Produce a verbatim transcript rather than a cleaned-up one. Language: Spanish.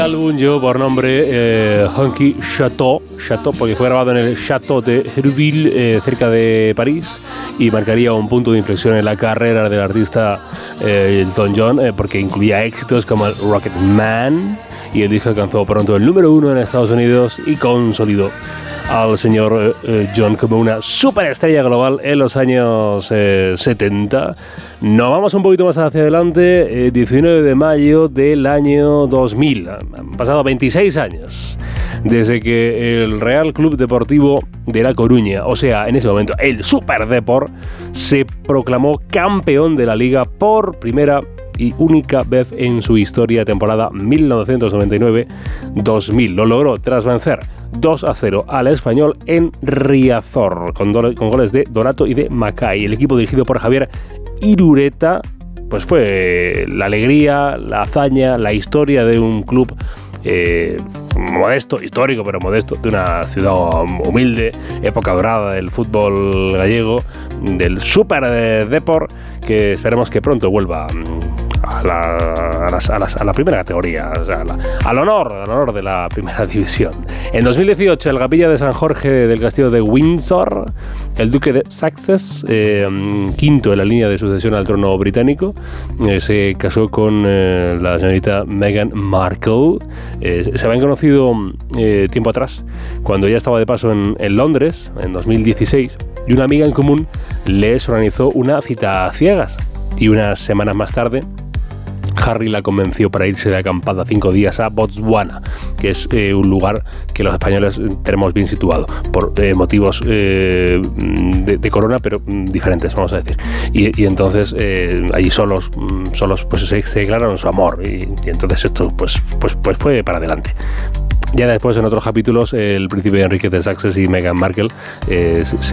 El álbum llevó por nombre eh, Honky Chateau, Chateau, porque fue grabado en el Chateau de Hérouville, eh, cerca de París, y marcaría un punto de inflexión en la carrera del artista eh, Elton John, eh, porque incluía éxitos como el Rocket Man, y el disco alcanzó pronto el número uno en Estados Unidos y consolidó al señor eh, John como una superestrella global en los años eh, setenta. Nos vamos un poquito más hacia adelante, eh, diecinueve de mayo del año dos mil. Han pasado veintiséis años desde que el Real Club Deportivo de La Coruña, o sea, en ese momento el Super Depor, se proclamó campeón de la Liga por primera y única vez en su historia, temporada mil novecientos noventa y nueve dos mil. Lo logró tras vencer dos a cero al Español en Riazor, con, do- con goles de Donato y de Macay. El equipo dirigido por Javier Irureta, pues fue la alegría, la hazaña, la historia de un club eh, modesto, histórico, pero modesto, de una ciudad humilde, época dorada del fútbol gallego, del Super Depor, que esperemos que pronto vuelva a la, a las, a las, a la primera categoría, o sea, a la, al honor, al honor de la primera división. En dos mil dieciocho, el capilla de San Jorge del castillo de Windsor, el duque de Sussex, eh, quinto en la línea de sucesión al trono británico, eh, se casó con eh, la señorita Meghan Markle. Eh, se habían conocido eh, tiempo atrás, cuando ella estaba de paso en, en Londres, en dos mil dieciséis, y una amiga en común les organizó una cita a ciegas. Y unas semanas más tarde, Harry la convenció para irse de acampada cinco días a Botswana, que es eh, un lugar que los españoles tenemos bien situado, por eh, motivos eh, de, de corona, pero diferentes, vamos a decir. Y, y entonces eh, allí solos, solos pues, se, se declararon su amor, y, y entonces esto pues, pues, pues fue para adelante. Ya después, en otros capítulos, el príncipe Enrique de Sussex y Meghan Markle eh, se